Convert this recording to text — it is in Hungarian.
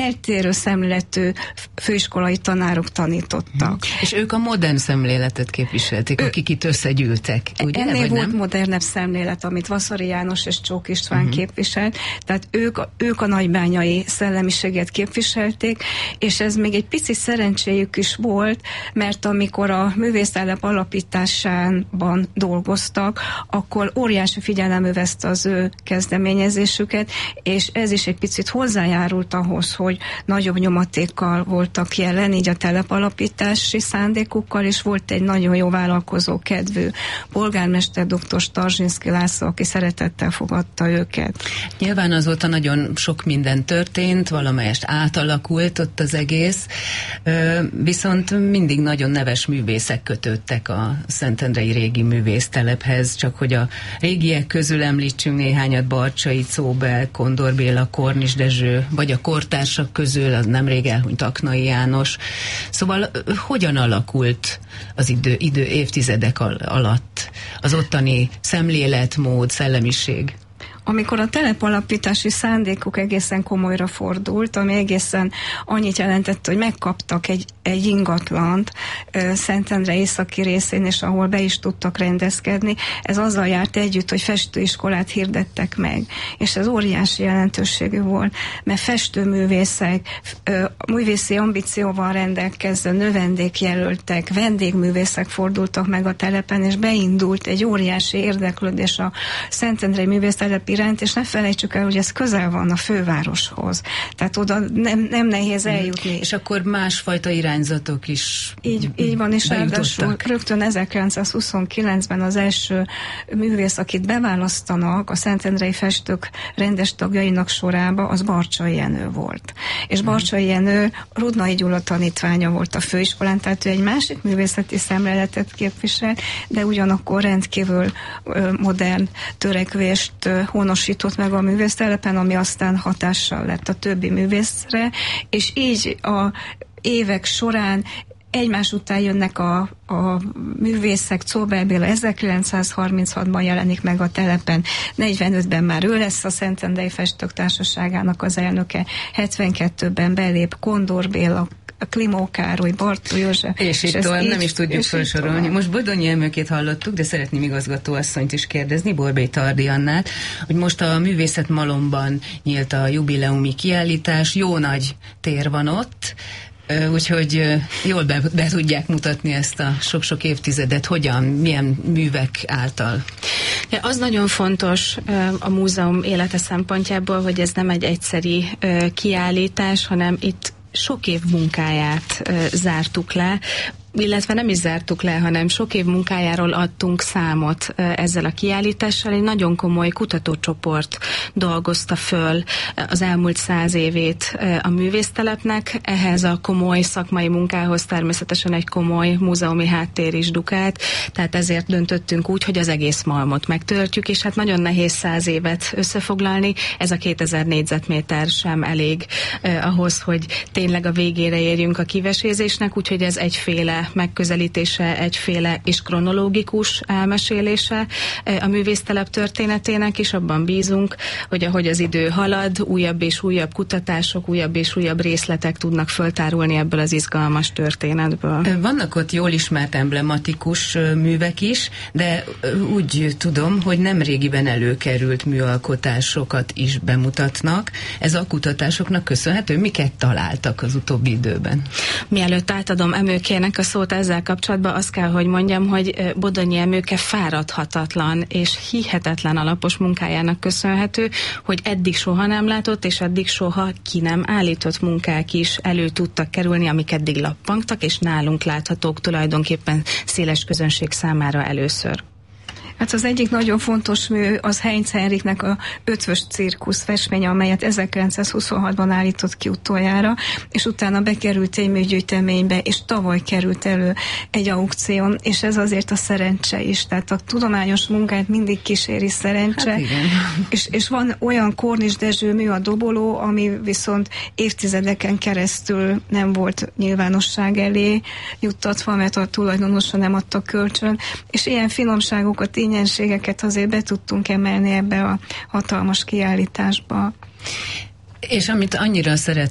eltérő szemléletű főiskolai tanárok tanítottak. És ők a modern szemléletet képviselték, akik itt összegyűltek, ugye? Ennél volt modernebb szemlélet, amit Vaszary János és Csók István képviselt, tehát ők a nagybányai szellemiséget képviselték, és ez még egy pici szerencséjük is volt, mert amikor a művésztelep alapításában dolgoztak, akkor óriási figyelem övezte az ő kezdeményezésüket, és ez is egy picit hozzájárult ahhoz, hogy nagyobb nyomatékkal voltak jelen, így a telepalapítási szándékukkal, és volt egy nagyon jó vállalkozó kedvű polgármester dr. Starzsinszky László, aki szeretettel fogadta őket. Nyilván azóta nagyon sok minden történt, valamelyest átalakult ott az egész, viszont mindig nagyon neves művészek kötődtek a szentendrei régi művésztelephez, csak hogy a régiek közül említsünk néhányat, Barcsay, Czóbel, Kondor Béla, Kornis Dezső, vagy a kortársak közül az nemrég elhunyt Aknai János. Szóval hogyan alakult az idő évtizedek alatt az ottani szemléletmód, szellemiség? Amikor a telepalapítási szándékuk egészen komolyra fordult, ami egészen annyit jelentett, hogy megkaptak egy ingatlant Szentendre északi részén, és ahol be is tudtak rendezkedni, ez azzal járt együtt, hogy festőiskolát hirdettek meg. És ez óriási jelentőségű volt, mert festőművészek, művészi ambícióval rendelkező növendékjelöltek, vendégművészek fordultak meg a telepen, és beindult egy óriási érdeklődés a Szentendrei művésztelep iránt, és ne felejtsük el, hogy ez közel van a fővároshoz. Tehát oda nem nehéz eljutni. És akkor másfajta irányzatok is így van, és ráadásul rögtön 1929-ben az első művész, akit beválasztanak a szentendrei festők rendes tagjainak sorába, az Barcsay Jenő volt. És Barcsay Jenő Rudnai Gyula tanítványa volt a főiskolán, tehát ő egy másik művészeti szemléletet képvisel, de ugyanakkor rendkívül modern törekvést honosított meg a művésztelepen, ami aztán hatással lett a többi művészre, és így a évek során egymás után jönnek a művészek. Czóbel Béla 1936-ban jelenik meg a telepen, 45-ben már ő lesz a Szentendrei Festők Társaságának az elnöke, 72-ben belép Kondor Béla, Klimó Károly, Bartó József. És itt tovább nem is tudjuk felsorolni. Most Bodonyi Emőkét hallottuk, de szeretném igazgatóasszonyt is kérdezni, Borbély Tardi Annát, hogy most a Művészet Malomban nyílt a jubileumi kiállítás, jó nagy tér van ott, úgyhogy jól be tudják mutatni ezt a sok-sok évtizedet, hogyan, milyen művek által. Ja, az nagyon fontos a múzeum élete szempontjából, hogy ez nem egy egyszeri kiállítás, hanem itt sok év munkáját zártuk le, illetve nem is zártuk le, hanem sok év munkájáról adtunk számot ezzel a kiállítással. Egy nagyon komoly kutatócsoport dolgozta föl az elmúlt 100 évét a művésztelepnek. Ehhez a komoly szakmai munkához természetesen egy komoly múzeumi háttér is dukált, tehát ezért döntöttünk úgy, hogy az egész malmot megtöltjük, és hát nagyon nehéz 100 évet összefoglalni. Ez a 2000 négyzetméter sem elég ahhoz, hogy tényleg a végére érjünk a kivesézésnek, úgyhogy ez egyféle megközelítése, egyféle és kronológikus elmesélése a művésztelep történetének, és abban bízunk, hogy ahogy az idő halad, újabb és újabb kutatások, újabb és újabb részletek tudnak föltárulni ebből az izgalmas történetből. Vannak ott jól ismert emblematikus művek is, de úgy tudom, hogy nem régiben előkerült műalkotásokat is bemutatnak. Ez a kutatásoknak köszönhető? Miket találtak az utóbbi időben? Mielőtt átadom Emőkének a szót ezzel kapcsolatban, azt kell, hogy mondjam, hogy Bodonyi Emőke fáradhatatlan és hihetetlen alapos munkájának köszönhető, hogy eddig soha nem látott, és eddig soha ki nem állított munkák is elő tudtak kerülni, amik eddig lappangtak, és nálunk láthatók tulajdonképpen széles közönség számára először. Hát az egyik nagyon fontos mű az Heinz Henriknek a Ötvös cirkusz festménye, amelyet 1926-ban állított ki utoljára, és utána bekerült egy műgyűjteménybe, és tavaly került elő egy aukción, és ez azért a szerencse is. Tehát a tudományos munkát mindig kíséri szerencse. Hát és van olyan Kornis Dezső mű, a Doboló, ami viszont évtizedeken keresztül nem volt nyilvánosság elé juttatva, mert a tulajdonosa nem adta kölcsön, és ilyen finomságokat, ingyenségeket azért be tudtunk emelni ebbe a hatalmas kiállításba. És amit annyira